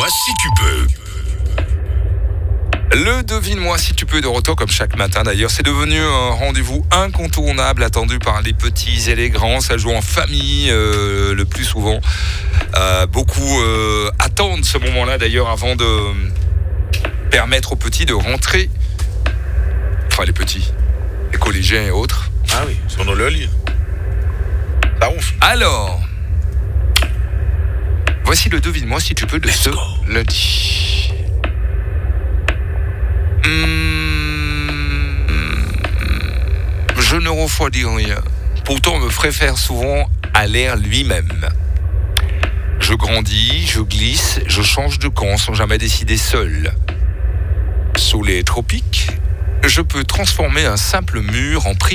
si tu peux. Le devine-moi si tu peux de retour comme chaque matin d'ailleurs. C'est devenu un rendez-vous incontournable attendu par les petits et les grands. Ça joue en famille le plus souvent. Beaucoup attendent ce moment-là d'ailleurs avant de permettre aux petits de rentrer. Enfin les petits, les collégiens et autres. Ah oui, sur nos lits. Ça ronfle. Alors, voici le devine-moi si tu peux de ce lundi. Je ne refroidis rien. Pourtant, on me préfère souvent à l'air lui-même. Je grandis, je glisse, je change de camp sans jamais décider seul. Sous les tropiques, je peux transformer un simple mur en